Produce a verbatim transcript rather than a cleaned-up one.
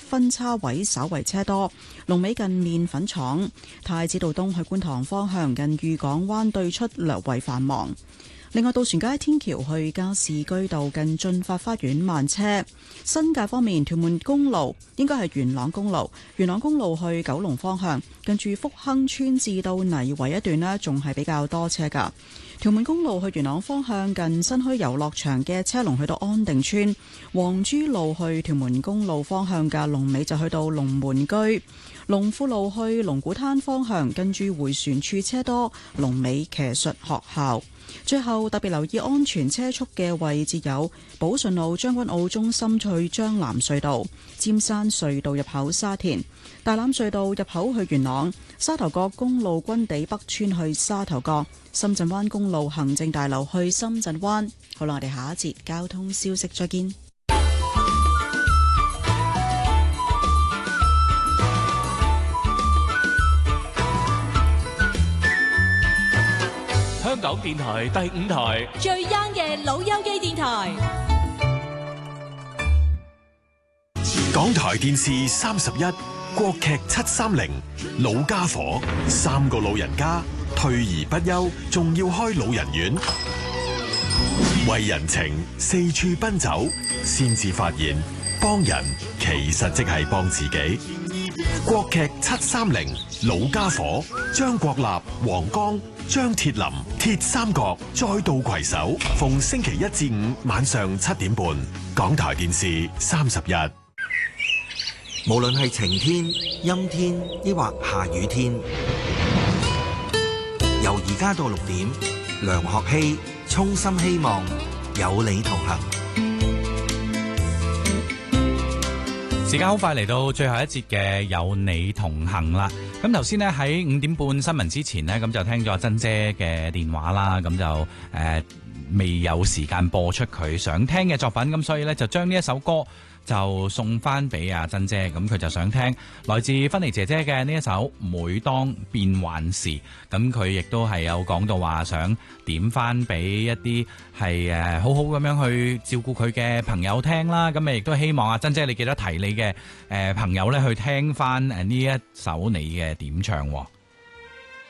分叉位稍為車多，龍尾近麵粉廠。太子道東去觀塘方向近裕港灣對出略為繁忙。另外，渡船街天橋去加士居道近駿發花園慢車。新界方面，屯門公路應該係元朗公路，元朗公路去九龍方向近住福亨村至到泥圍一段呢，仲係比較多車噶。屯門公路去元朗方向近新墟遊樂場嘅車龍去到安定村，黃珠路去屯門公路方向嘅龍尾就去到龍門居，龍富路去龍鼓灘方向近住迴旋處車多，龍尾騎術學校。最後特別留意安全車速嘅位置有寶順路將軍澳中心去將藍隧道、尖山隧道入口沙田、大欖隧道入口去元朗、沙頭角公路軍地北村去沙頭角、深圳灣公路行政大樓去深圳灣。好啦，我哋下一節交通消息再見。 香港電台第五台最 young 嘅老友記電台， 港台電視三十一國劇七三零老家伙，三個老人家退而不休，仲要開老人院，為人情四處奔走，先至發現幫人其實即係幫自己。國劇七三零老家伙，張國立、黃剛、張鐵林鐵三角再度攜手，逢星期一至五晚上七點半，港台電視三十一。 無論係晴天、陰天，抑或下雨天，由而家到六點，梁學希衷心希望有你同行。 時間好快嚟到最後一節嘅有你同行啦。咁頭先呢，喺五點半新聞之前呢，咁就聽咗阿珍姐嘅電話啦。咁就誒、呃、未有時間播出佢想聽嘅作品，咁所以呢，就將呢一首歌就送翻俾阿珍姐。咁佢就想聽來自芬妮姐姐嘅呢一首《每當變幻時》。咁佢亦都係有講到話想點翻俾一啲係誒好好咁樣去照顧佢嘅朋友聽啦。咁亦都希望阿珍姐你記得提你嘅誒朋友咧去聽翻誒呢一首你嘅點唱。